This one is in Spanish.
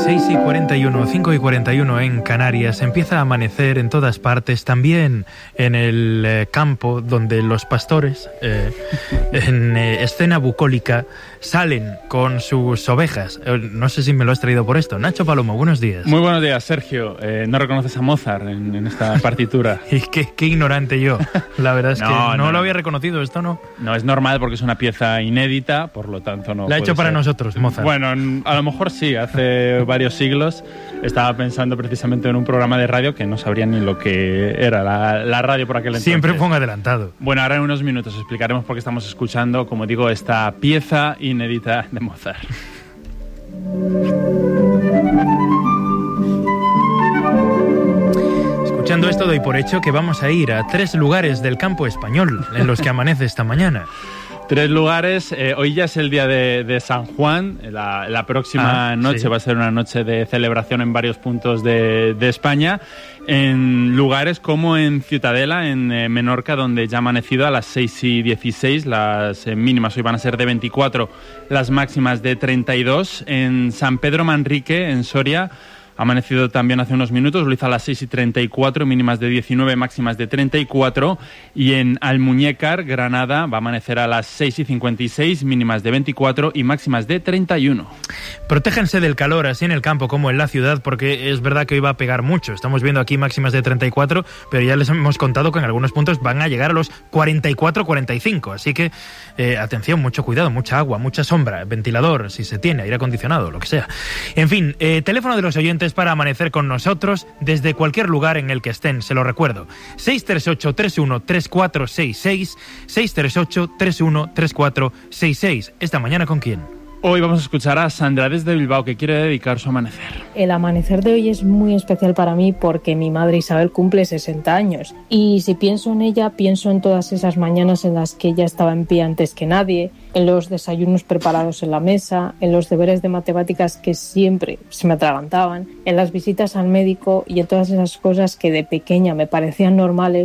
6:41, 5:41 en Canarias. Empieza a amanecer en todas partes, también en el campo donde los pastores, en escena bucólica, salen con sus ovejas. No sé si me lo has traído por esto. Nacho Palomo, buenos días. Muy buenos días, Sergio. No reconoces a Mozart en esta partitura. Y qué ignorante yo. La verdad es que no lo había reconocido, esto no. No, es normal porque es una pieza inédita, por lo tanto no. La ha hecho para nosotros, Mozart. Bueno, a lo mejor sí, hace varios siglos. Estaba pensando precisamente en un programa de radio que no sabría ni lo que era la radio por aquel entonces. Siempre pongo adelantado. Bueno, ahora en unos minutos explicaremos por qué estamos escuchando, como digo, esta pieza inédita de Mozart. Escuchando esto doy por hecho que vamos a ir a 3 lugares del campo español en los que amanece esta mañana. 3 lugares, hoy ya es el día de San Juan, la próxima noche va a ser una noche de celebración en varios puntos de España, en lugares como en Ciutadela, en Menorca, donde ya ha amanecido a las 6:16, las mínimas hoy van a ser de 24, las máximas de 32, en San Pedro Manrique, en Soria, ha amanecido también hace unos minutos, lo hizo a las 6:34, mínimas de 19, máximas de 34. Y en Almuñécar, Granada, va a amanecer a las 6:56, mínimas de 24 y máximas de 31. Protéjanse del calor, así en el campo como en la ciudad, porque es verdad que hoy va a pegar mucho. Estamos viendo aquí máximas de 34, pero ya les hemos contado que en algunos puntos van a llegar a los 44, 45. Así que, atención, mucho cuidado, mucha agua, mucha sombra, ventilador, si se tiene, aire acondicionado, lo que sea. En fin, teléfono de los oyentes para amanecer con nosotros desde cualquier lugar en el que estén, se lo recuerdo. 638-31-3466, 638-31-3466. Esta mañana, ¿con quién? Hoy vamos a escuchar a Sandra desde Bilbao, que quiere dedicar su amanecer. El amanecer de hoy es muy especial para mí porque mi madre Isabel cumple 60 años. Y si pienso en ella, pienso en todas esas mañanas en las que ella estaba en pie antes que nadie, en los desayunos preparados en la mesa, en los deberes de matemáticas que siempre se me atragantaban, en las visitas al médico y en todas esas cosas que de pequeña me parecían normales,